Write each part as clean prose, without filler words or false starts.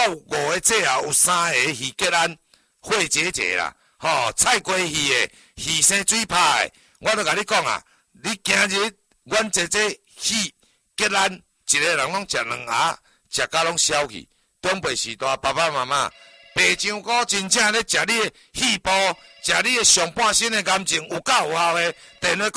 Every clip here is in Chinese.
5个最后有3个鱼结案血结节啦，菜瓜鱼的鱼生水拍的，我都甲你讲啊，你今日阮这鱼结案，一个人拢食2盒，食甲拢消去。长辈时代爸爸妈妈，白酱菇真正咧食你的细胞，食你的上半身的感情有够有效的。电话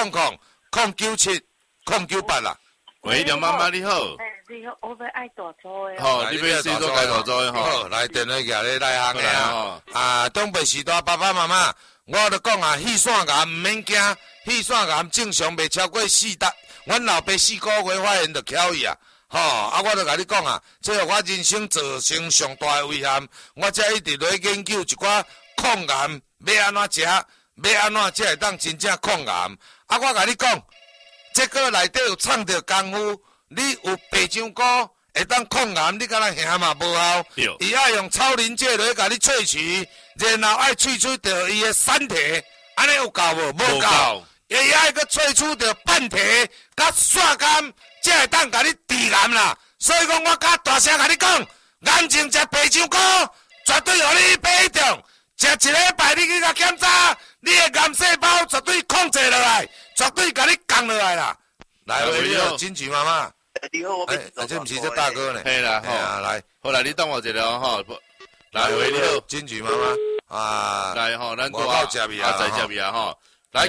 0800097098啦。 喂，梁妈妈你好。 你好，我要爱大组的。 好，你要谁做改大组的吼？ 好，来电话举咧内行的啊！长辈时代爸爸妈妈，我著讲啊，血栓癌毋免惊，血栓癌正常袂超过4大，阮老爸4个月发现就巧伊啊。我著甲你讲啊，这互我人生造成上大的危害，我才一直咧研究一寡抗癌要安怎食，要安怎才会当真正抗癌。我甲你讲，这个内底有藏着功夫，你有白酱菇会当抗癌，你敢若嫌嘛无效？伊爱用草磷介落甲你萃取，然后爱萃取到伊的散体，安尼有够无？无够。伊爱搁萃取到半体，甲刷干。才会当甲你治癌啦，所以讲我甲大声甲你讲，眼睛食白酱菇，绝对互你保重。食一礼拜你去甲检查，你的癌细胞绝对控制落来，绝对甲你降落来啦。来，你好，金菊妈妈。 你好，我这不是这大哥呢？ 嘿啦， 来， 好啦，你等我一下吼。来，你好， 金菊妈妈啊， 来吼，咱我到这边啊， 在这边啊吼。来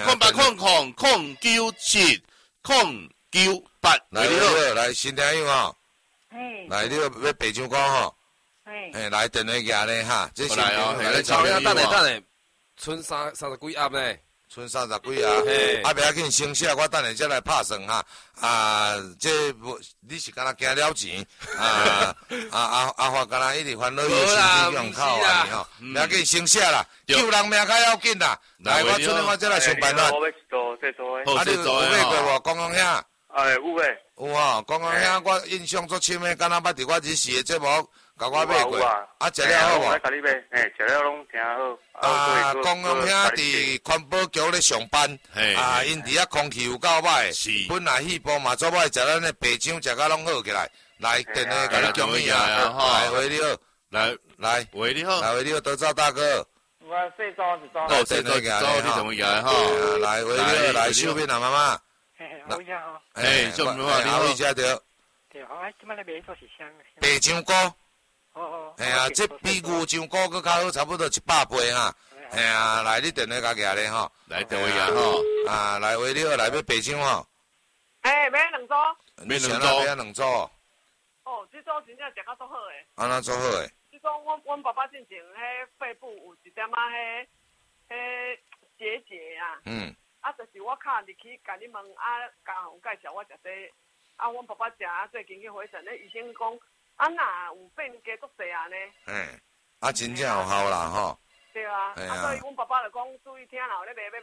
08000998。 来，你好，来新听友吼，来你好，要白酱菇吼，来电话举咧哈，这是来哦，来等下，剩30几盒呢， 剩30几盒，不要紧，先写，我等下再来拍算哈。这你是敢若惊了钱阿发敢若一直烦恼伊的身体用靠啊吼，不要紧，先写啦，救人命较要紧啦。来，我出来我再来上班啦。 我要做这做的。 你有买过无？公公兄？ 有诶。 有吼，公公兄，我印象足深诶，敢若捌伫我日时诶节目，甲我买过。食了好无？ 我甲你买，食了拢挺好。 公公兄伫环保局咧上班，因伫遐空气有够歹，本来细胞嘛做歹，食咱诶白酱食甲拢好起来。来，电话甲你讲伊啊，来，喂你好，来， 喂你好， 来，喂你好，多赵大哥。 我细早一早。 哦，细早你怎么样哈？ 来，喂你好，来，秀斌啊妈妈。 好呀好。 秀斌啊，你好， 你家着。 对，我即摆咧买做是香的。 白酱菇。这比牛酱菇搁较好，差不多100倍哈。来你电话甲举咧吼。 来电话举吼。 来喂你好，来要白酱吼。 买2组。 买2组。 哦，这组真正食甲足好诶。 安怎足好诶？ 这组阮爸爸之前迄肺部有一点迄结节啊。就是我敲入去，甲你问家红介绍我食这，阮爸爸食最近去回诊咧，医生讲，若有变加足济安尼。 真正有效啦吼。 对啊。所以阮爸爸就讲，注意听啦，有咧买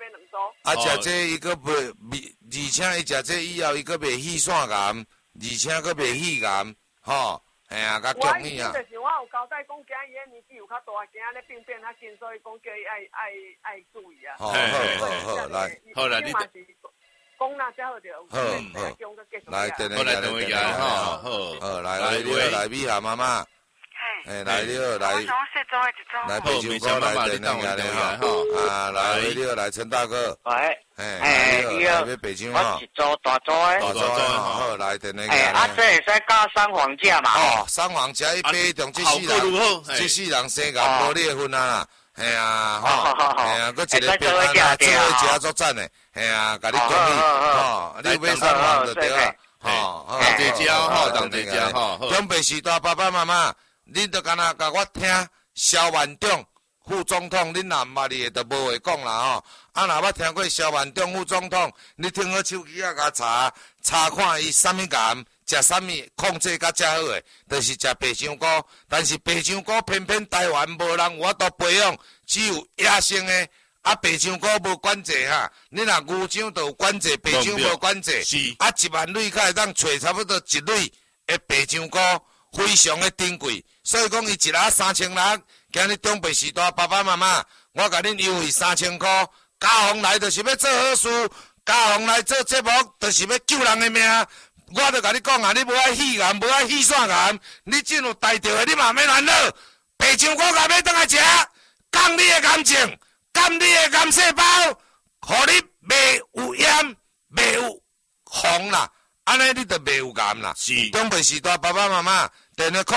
2组。 食这伊个袂，而且伊食这以后，伊个袂血栓癌，而且个袂血癌，吼。甲强硬啊。 就是我有交代讲，惊伊年纪有较大，惊咧病变较紧，所以讲叫伊爱注意啊。 好，来， 好啦，你讲那才好着。 来，电话好， 来，你好，来米霞妈妈。来你好，来白酱菇来电话咧吼。来你好，来陈大哥。 喂。 你好，要白酱吼。 我一组大组诶。 大组好，来电话。 这会使加三黄价嘛？ 三黄价一杯中，这世人生癌无裂分啊！搁一个病啊，做伙食作赞诶，甲你讲你买三黄就对啊， 当地食吼，当地食吼。 长辈时代爸爸妈妈，恁著敢若甲我听萧万长副总统，恁若毋捌伊就无话讲啦吼。若捌听过萧万长副总统，你听好手机甲查看伊啥物癌。食啥物控制较正好诶，就是食白酱菇。但是白酱菇偏偏台湾无人有法度培养，只有野生诶。白酱菇无管制哈，你若牛酱就有管制，白酱无管制。1万蕊才会当找差不多1蕊诶白酱菇，非常诶珍贵。所以讲伊一盒3600，今日长辈时代爸爸妈妈，我甲恁优惠3000块。家红来就是要做好事，家红来做节目就是要救人诶命。 我就甲你讲啊，你无爱细癌，无爱细线癌，你真有大条的，你嘛免烦恼。白香果甲要倒来食，降你的癌症，降你的癌细胞，互你袂有炎，袂有红啦。安尼你就袂有癌啦。 是。 中北时代爸爸妈妈，电话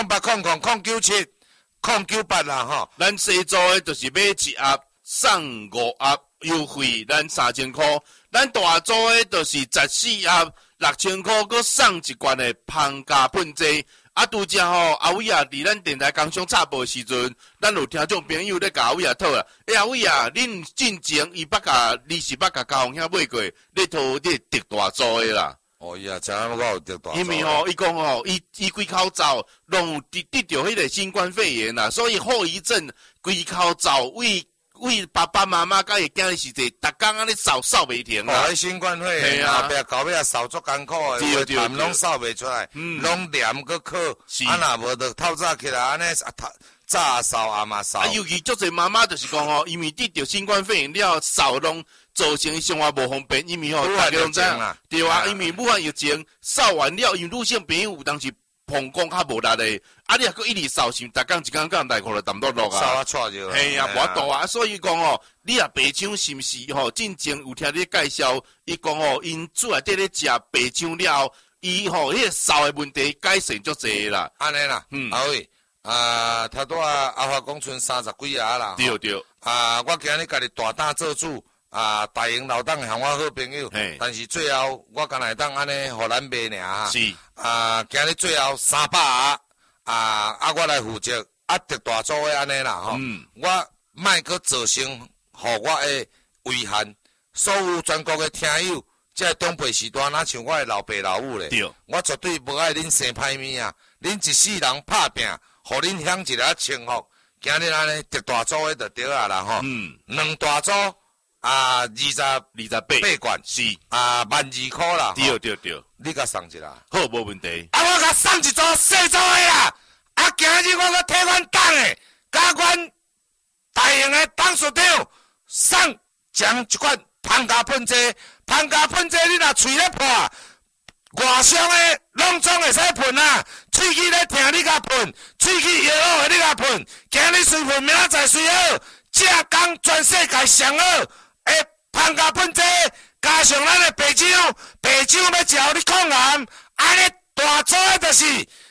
098000978啦吼。 咱西做的就是买一盒送5盒优惠，咱3000块。咱大做的就是14盒6000块，佮送一罐的芳加喷剂。啊，拄则吼，阿伟啊，伫咱电台工商插播的时阵，咱有听众朋友咧甲阿伟啊讨啦。阿伟啊，恁进前伊捌甲20捌甲高雄遐买过，咧讨你得大做的啦。 哦呀，真我有得大。 因为吼，伊讲吼，伊规口罩拢得着迄个新冠肺炎啦，所以后遗症规口罩为爸爸妈妈甲伊囝的时阵，逐工安尼扫袂停啦。 哦，新冠肺炎后壁到尾啊扫足艰苦的， 对， 拢扫袂出来，拢黏个靠，啊若无就透早起来安尼早扫暗嘛扫。啊， 尤其足侪妈妈就是讲吼，因为得着新冠肺炎了，扫拢造成生活无方便，因为吼大家拢知对啊，因为武汉疫情扫完了，因为女性朋友有当时膀胱较无力的，啊你若搁一直扫，是逐工一工内裤就淡落落啊。 扫啊错就。 嘿啊，无法度啊，所以讲吼，你若白肠是毋是吼？进前有听你介绍，伊讲吼，因厝内底咧食白肠了后，伊吼迄个扫的问题改善足济啦。 安尼啦，阿伟头拄阿华讲剩30几啊啦。 对。 我今日家己大胆做主。大营老党向我好朋友，但是最后我敢会当安尼互咱卖尔是。 今日最后300我来负责，得大组的安尼啦吼。我莫搁造成互我的遗憾，所有全国的听友，这中辈时代哪像我的老爸老母咧？ 对。 我绝对无爱恁生歹物啊！恁一世人拍拼，互恁享一个清福。今日安尼得大组的就对啊啦吼。2大组。28罐是 12000块啦， 对， 你甲送一啦， 好无问题。 我甲送一组细组的啦，今日我甲替阮党的，甲阮大营的董事长送将一罐芳加喷剂，芳加喷剂你若喙咧破，外伤的拢总会使喷啊，喙齿咧疼你甲喷，喙齿摇好的你甲喷，今日随喷，明仔载随好，这工全世界上好。芳加喷剂加上咱的白酒要食你抗癌，安尼大组的就是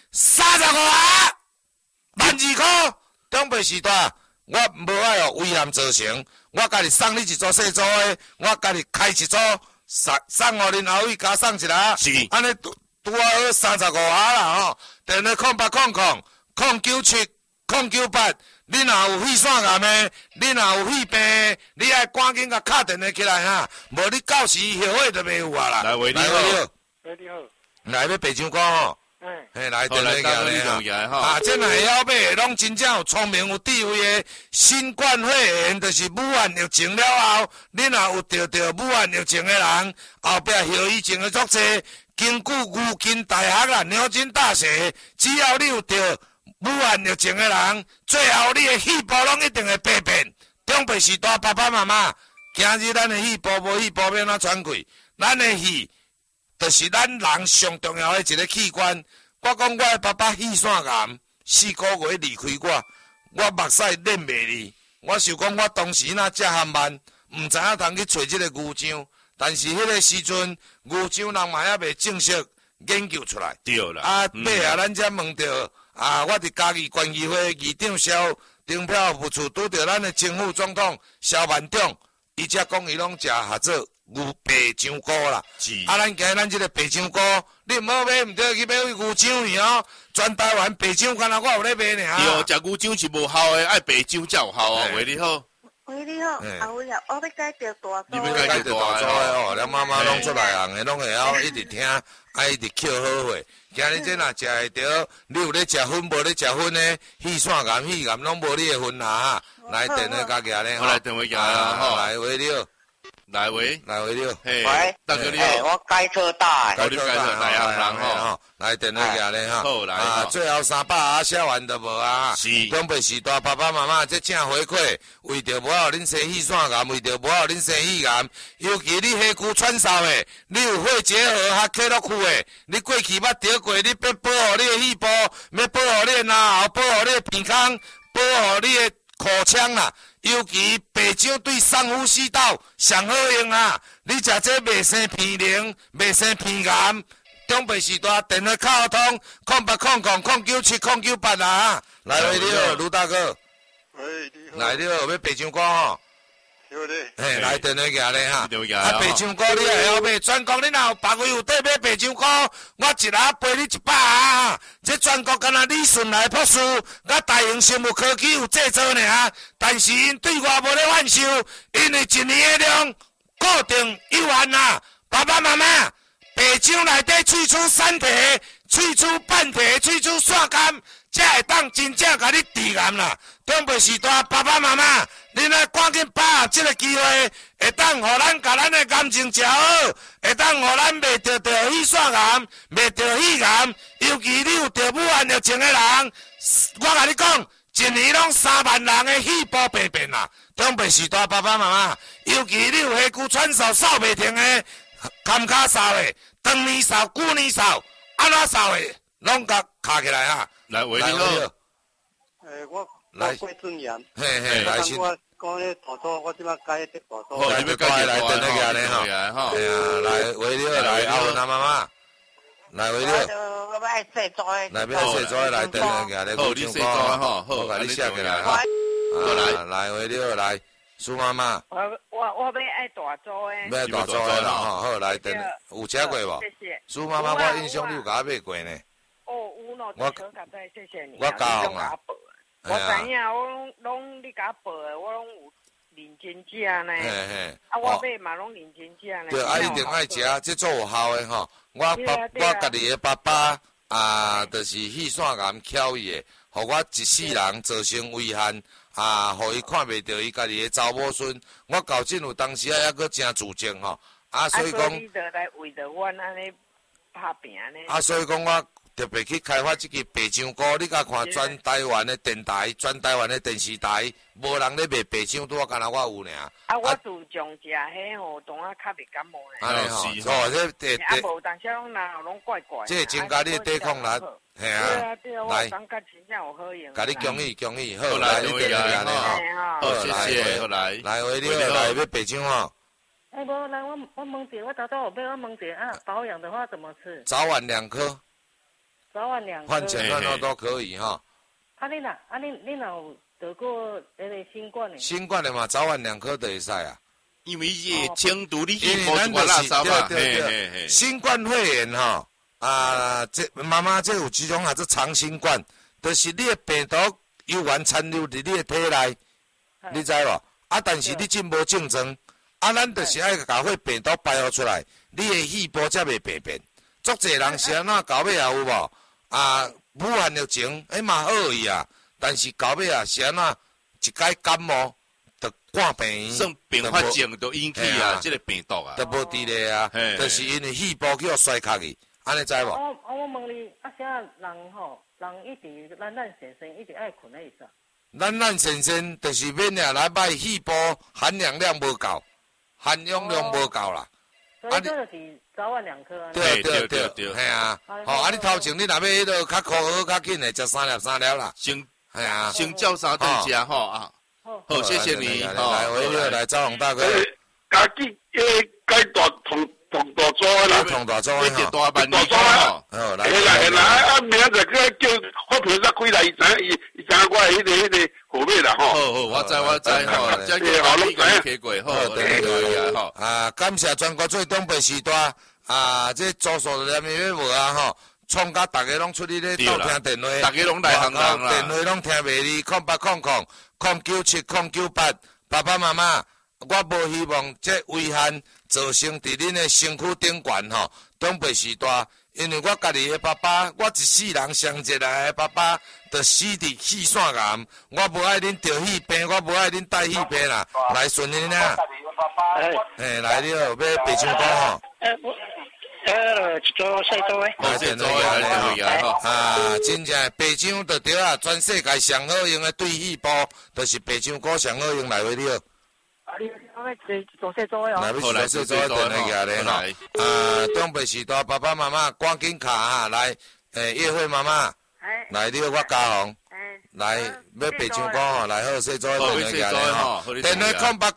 35盒，12000块。中北时代，我无爱有危险造成，我家己送你一组细组的，我家己开一组送互恁后位加送一啦。 是， 安尼拄好35盒啦吼。电话080970978。你若有血栓癌的，你若有血病的，你爱赶紧甲敲电话起来哈，无你到时后悔就袂有啊啦。 来，喂，你好。 喂，你好。 来要白香果吼。嘿，来电话起来哈。这若会晓买，拢真正有聪明有智慧的。新冠肺炎就是武汉疫情了后，你若有得到武汉疫情的人，后壁后遗症的足侪。根据牛津大学啦、牛津大学，只要你有得武汉疫情的人，最后你的细胞拢一定会病变。中辈时代爸爸妈妈，今日咱的细胞无细胞要哪喘气？咱的血就是咱人上重要的一个器官。我讲我的爸爸血栓癌4个月离开我目屎忍袂离。我想讲我当时那遮含慢，毋知影通去找这个牛樟，但是迄个时阵牛樟人嘛还未正式研究出来。 对啦。 尾啊，咱才问到。我伫嘉义县议会议长萧丁票副处拄着咱的前副总统萧万长，伊才讲伊拢食合作牛白香菇啦。 是。 咱今日咱这个白香菇，你唔好买，唔对去买牛樟尔哦。全台湾白香干那我有咧买尔。 对，食牛樟是无效的，爱白香才有效哦。喂，你好。 喂，你好，阿伟啊，我要介绍大组。 你要介绍大组的哦，咱妈妈拢出来行的，拢会晓一直听，一直捡好货。今日这若食会着，你有咧食薰，无咧食薰呢？血栓癌、拢无你的薰啦哈。来电话加起来， 我来电话加啦， 来喂你好。 来喂， 嘿， 喂， 大哥你好，我改错大搞你改错来行人吼， 来电话行咧哈， 好来最后300啊，写完都无啊， 是， 中北时代爸爸妈妈这正回馈，为着无互恁生气腺癌，为着无互恁生气癌，尤其你下躯喘嗽的，你有肺结核还克落去的，你过去捌得过，你要保护你的细胞，要保护你的脑喉，保护你的鼻腔，保护你的口腔啦。尤其白酒对上呼吸道上好用啊！你食这袂生鼻炎，袂生鼻炎。中北时代电话卡通080009970998啊！来喂，你好，卢大哥。 喂，你好。 来，你好，要白酱糕吼。 对咧。 嘿，来电话行咧哈。 啊， 白酱糕你会晓买？全国你若有别位有得买白酱糕，我一下赔你100啊！这全国敢若李顺来朴素，甲大型生物科技有制作尔，但是因对我无咧贩售，因为一年的量固定1万啊！爸爸妈妈，白酱内底萃取散体、萃取半体、萃取线甘，才会当真正甲你治癌啦！中北时代爸爸妈妈。恁来赶紧把握这个机会，会当互咱甲咱的感情调好，会当互咱袂得着肺腺癌，袂得肺癌。尤其你有得武汉疫情的人，我甲你讲，一年拢3万人的细胞病变啦。中北时代爸爸妈妈，尤其你有下躯喘嗽扫袂停的，坎骹扫的，长年扫、久年扫，安怎扫的，拢甲卡起来啊！ 来喂，你好。 我郭俊阳。 嘿嘿，来先。 讲迄大嫂，我即摆改迄大嫂。 来，要改来电那个咧吼。哎呀，来喂你好，来阿文阿妈妈，来喂你好。 我要洗澡的。 来，要洗澡来电那个咧， 好，你洗澡哈，好， 我甲你写起来哈。来喂你好，来苏妈妈。 我要爱大租的。 要大租的啦吼，好来电，有吃过无？ 谢谢。 苏妈妈，我印象你有甲我买过呢。 哦，有咯，我可感谢谢谢你。 我教啦。 我知影，我拢你甲报的，我拢有认真食呢。 嘿嘿。 啊，我买嘛拢认真食呢。 对，一定爱食，这做有效的吼。我家己的爸爸就是肺腺癌巧伊的，互我一世人造成危害互伊看袂到伊家己的查某孙。我到真有当时还阁真自责吼。所以讲。 你就来为着阮安尼拍拼呢。 所以讲我。特别去开发这个白酱糕，你甲看全台湾的电台、全台湾的电视台，无人咧卖白酱，拄啊，干那我有尔。 我自从食迄吼，当啊较袂感冒咧。 安尼吼， 这无，但是拢哪拢怪怪。 这增加你的抵抗力，系啊。 来，感觉真正有好用。 甲你恭喜恭喜，好来， 你电话安尼吼，好谢谢，好来， 来喂，你好，来要白酱吼。 哎，无来，我问者，我早有买，我问者啊，保养的话怎么吃？ 早晚2颗。 早晚2颗， 换前换后都可以哈。 你有得过那个新冠的？ 新冠的嘛，早晚2颗都会使啊。 因为伊清除你因为咱就是对，新冠肺炎哈这妈妈这有几种这长新冠，就是你的病毒有缘残留伫你的体内，你知无？但是你真无症状，咱就是爱甲迄病毒排除出来，你的细胞才袂病变。足侪人是安怎到尾也有无？武汉疫情，嘛好伊啊，但是到尾啊是安怎一解感冒，就冠病。 算并发症就引起这个病毒啊。 都无伫咧啊，就是因为细胞叫衰壳去，安尼知无？ 我问你，啥人吼，人一直懒先生一直爱困在啥？ 懒先生就是免下来歹细胞含氧量无够，含氧量无够啦。 所以这就是早晚2颗啊。 对，系啊。你头前你若要迄个较可好较紧的，食3粒啦。 先， 系啊。 先照3顿食吼啊。好，谢谢你。 来，我来赵龙大哥。 家己该大同大组啦。 同大组啊。 大办大组啊。 好，来。 明仔载叫发票再开来，伊知我迄个号码啦吼。 好，我知吼，这个好你开过，好，对好。感谢全国最东北时代这租数连面要无啊吼，创甲大家拢出去咧斗听电话， 大家拢来行人啦， 电话拢听袂离，0800099798，爸爸妈妈，我无希望这危害造成伫恁的身躯顶悬吼，东北时代。因为我家己的爸爸，我一世人上一来的爸爸，就死伫肺腺癌。我无爱恁得肺病，我无爱恁带肺病啦。来顺你啦。 来了，要白香菇吼。 一组细组诶。 好，细组诶，来电话吼。 啊，真正白香就对啊，全世界上好用的对气包，就是白香菇上好用来为了。 我要做细组诶哦。 来，要做细组电话起来吼。啊，中北时代爸爸妈妈赶紧卡啊，来，叶慧妈妈，来了，我嘉宏。来，要白香菇吼，来好细组电话起来吼。电话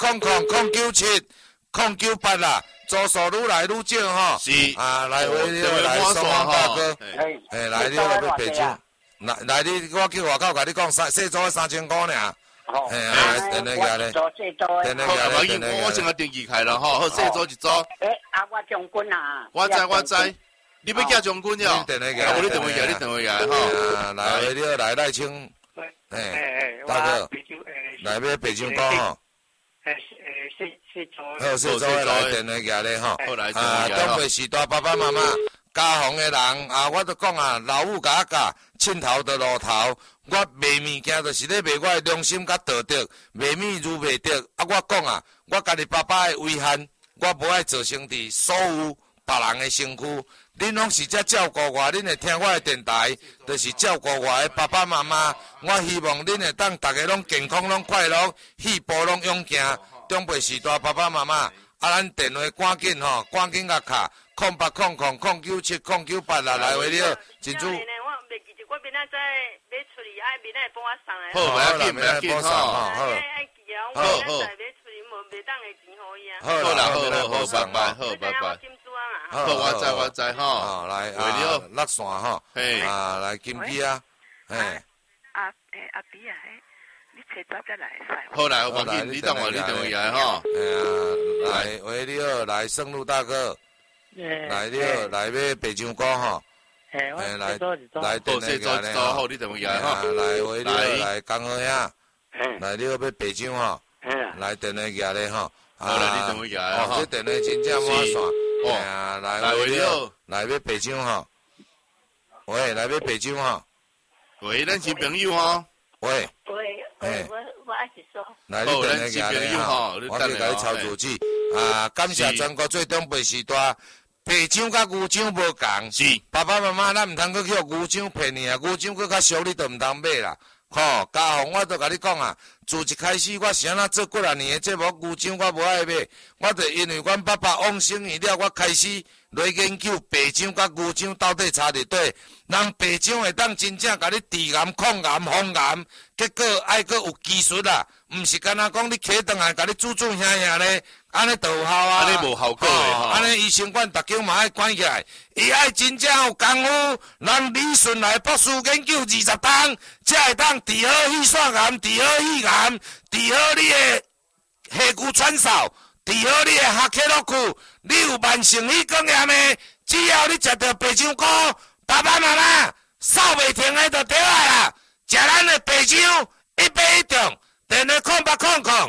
080009970998啦。组数愈来愈少吼， 是啊，来为了来双方大哥，来了要白酒，来你我去外口甲你讲细组3000块尔，来电话起咧，电话起咧， 我先个登记开了吼，好细组一组。 我将军啊， 我知，你要叫将军了， 电话起来， 你电话起来，你电话起来吼。 来为了来赖清，大哥，来要白香菇吼。好，细组来电话起咧吼，东北时代爸爸妈妈，家乡的人啊，我都讲啊，老母甲我教，凊头的路头，我卖物件就是咧卖我的良心甲道德，卖米如卖德。啊，我讲啊，我家己爸爸的遗憾，我无爱造成伫所有别人的身躯。恁拢是遮照顾我，恁会听我的电台，就是照顾我的爸爸妈妈。我希望恁会当大家拢健康、拢快乐，戏步拢勇行。中北时代爸爸妈妈，啊，咱电话赶紧吼，赶紧甲卡0800097998来为了，真主。 我明仔载要出去，爱明仔会帮我送的。 好，不要紧吼。 好。爱记啊，我明仔载要出去，袂当会钱互伊啊。 好啦， 拜拜，好，拜拜。好，我知吼。 来啊，落线吼，啊，来金鸡啊， 阿弟啊，你找早才来使。 好来，我紧，你等我来吼。 来为了来圣路大哥，来了来要白香菇吼。来电话起来好，你电话起来吼。 来为了来江河遐，来了要白香吼，来电话起来吼。 好来，你电话起来吼。 这电话真正满线。来为了来要白香吼。喂，来要白香吼。 喂，咱是朋友吼。 喂， 我爱是说。 来，你电话起来吼，我去甲你操作机。啊，感谢全国最东北时代。白酱甲牛酱无共， 是爸爸妈妈，咱毋通去叫牛酱骗你啊！牛酱佫较俗，你都毋通买啦。吼，家宏我都甲你讲啊，自一开始我是安怎做几啊年的节目，牛酱我无爱买，我就因为阮爸爸往生去了，我开始来研究白酱甲牛酱到底差伫底。人白酱会当真正甲你治癌、抗癌、防癌，结果爱佫有技术啦，毋是干那讲你起倒来甲你煮煮遐遐咧。安尼就有效啊！ 安尼无效果诶！ 安尼医生馆逐间嘛爱关起来，伊爱真正有功夫，让李顺来博士研究20档，才会当治好气栓癌、治好肺癌、治好你的下骨喘嗽、治好你的下克洛库。你有慢性肺管炎的，只要你食到白香菇，爸爸妈妈扫袂停的就对啊啦！食咱的白香，一杯一中，电话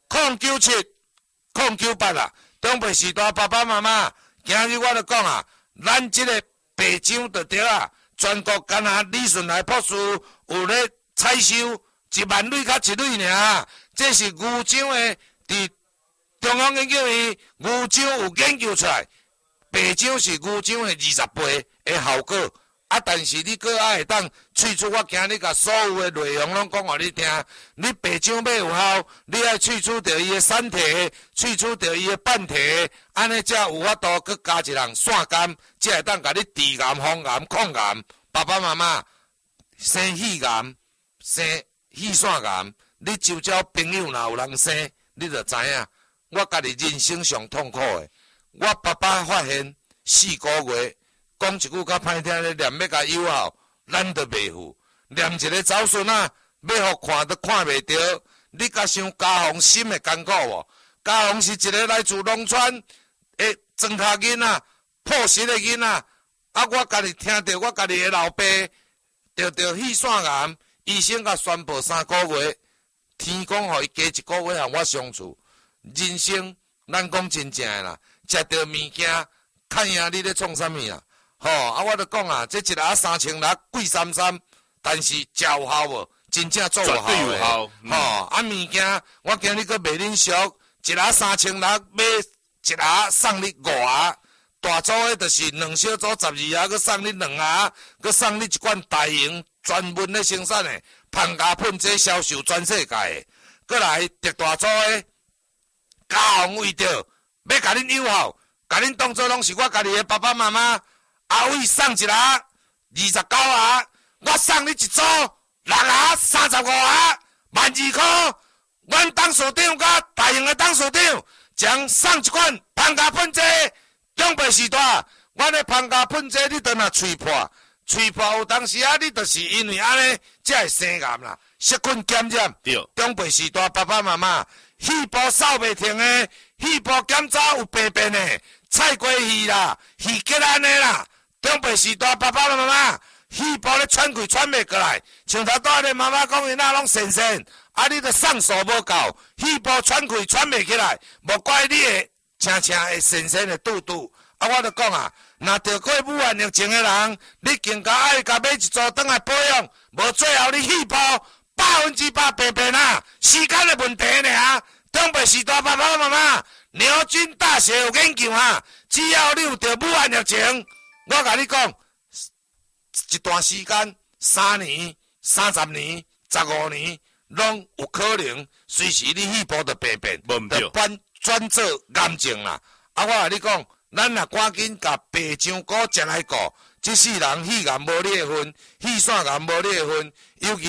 0800097998啦，东北时代爸爸妈妈，今日我就讲啊，咱这个白酱就对啊，全国干那李顺来博士有咧采收1万蕊较1蕊尔，这是牛酱的，伫中央研究院牛酱有研究出来，白酱是牛酱的20倍的效果。啊！但是你搁爱会当萃取，我今日甲所有的内容拢讲互你听。你白酱要有效，你爱萃取着伊的散体，萃取着伊的半体，安尼才有法度搁加一人线甘，才会当甲你治癌、防癌、抗癌。爸爸妈妈生肺癌、生气栓癌，你周遭朋友若有人生，你就知影。我家己人生上痛苦的，我爸爸发现4个月。讲一句较歹听咧，念要甲友好，咱都袂赴。念一个祖孙啊，要互看都看袂着。你甲想家宏心会艰苦无？家宏是一个来自农村的庄脚囡仔，朴实的囡仔。啊，我家己听到我家己的老爸得气栓癌，医生甲宣布3个月，天讲互伊加1个月和我相处。人生咱讲真正的啦，食着物件，看呀你咧创啥物啊？吼，我就讲啊，这一粒3600贵33，但是有效无？真正做有效的。吼，物件我今日搁卖恁俗， 一盒3600，买一盒送你5盒。大组的就是2小组12盒，佮送你2盒，佮送你一罐大型专门咧生产的芳加喷剂销售全世界的。佮来特大组的，家红为着要甲恁友好，甲恁当作拢是我家己的爸爸妈妈。阿伟送一盒29盒，我送你一组6盒35盒，12,000块。阮董事长甲大型的董事长将送一罐芳加喷剂。长辈时代，阮的芳加喷剂，你倒若喙破有当时啊，你就是因为安尼才会生癌啦，细菌感染。 对， 长辈时代，爸爸妈妈肺部扫袂停的，肺部检查有病变的，菜瓜鱼啦，鱼结安尼啦。长辈时代，爸爸妈妈肺部咧喘气喘袂过来，像头拄仔妈妈讲因那拢神仙，啊，你的上手无够，肺部喘气喘袂起来，无怪你的。青青的神仙的肚肚，啊！我著讲啊，若着过武汉疫情的人，你更加爱甲买一组转来保养，无最后你肺部100%病变啊！时间的问题尔。长辈时代爸爸妈妈，牛津大学有研究啊，只要你有着武汉疫情，我甲你讲，一段时间3年、30年、15年，拢有可能随时你肺部的病变，就转做癌症啦！啊，我甲你讲，咱若赶紧甲白香菇食来顾，即世人肺癌无裂痕，肺腺癌无裂痕，尤其。